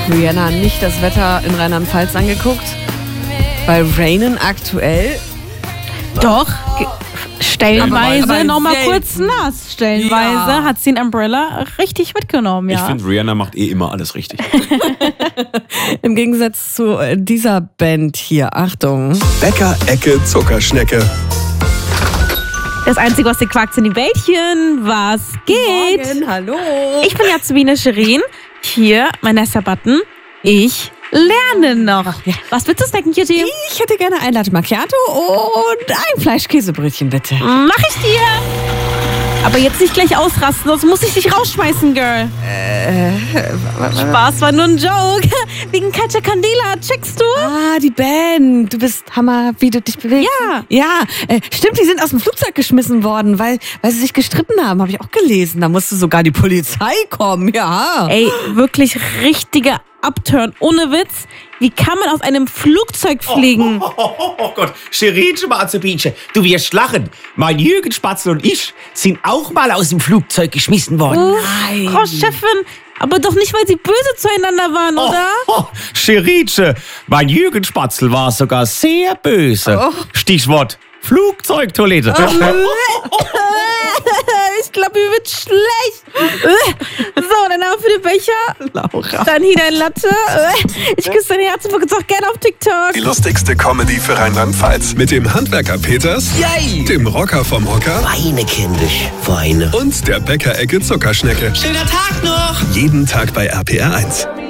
Rihanna nicht das Wetter in Rheinland-Pfalz angeguckt? Bei Rainen aktuell? Doch, stellenweise aber noch mal selten. kurz nass. Stellenweise Ja. hat sie den Umbrella richtig mitgenommen, ja. Ich finde, Rihanna macht immer alles richtig. Im Gegensatz zu dieser Band hier. Achtung. Bäcker-Ecke Zuckerschnecke. Das Einzige, was dir quakt, sind die Bällchen. Was geht? Morgen, hallo. Ich bin Jasmine Scherin. Hier, mein Nessa Button. Ich lerne noch. Was willst du snacken, Cutie? Ich hätte gerne ein Latte Macchiato und ein Fleischkäsebrötchen, bitte. Mach ich dir. Aber jetzt nicht gleich ausrasten, sonst muss ich dich rausschmeißen, Girl. Spaß, war nur ein Joke. Wegen Katja Candela, checkst du? Ah, die Band. Du bist Hammer, wie du dich bewegst. Ja. Ja, stimmt, die sind aus dem Flugzeug geschmissen worden, weil sie sich gestritten haben. Habe ich auch gelesen. Da musste sogar die Polizei kommen, ja. Ey, wirklich richtiger Upturn, ohne Witz. Wie kann man aus einem Flugzeug fliegen? Oh Gott, Scherinchen Marzebinsche, du wirst lachen. Mein Jürgen Spatzel und ich sind auch mal aus dem Flugzeug geschmissen worden. Frau Chefin, aber doch nicht, weil sie böse zueinander waren, oder? Scherinchen, mein Jürgen Spatzel war sogar sehr böse. Stichwort Flugzeugtoilette. Ich glaube, mir wird schlecht. So, danach für den Becher. Laura. Dann hier dein Latte. Ich küsse dein Herz und vergesse auch gerne auf TikTok. Die lustigste Comedy für Rheinland-Pfalz. Mit dem Handwerker Peters, Yay! dem Rocker vom Hocker Weine, kindisch, Weine. und der Bäcker-Ecke Zuckerschnecke. Schöner Tag noch! Jeden Tag bei RPR 1.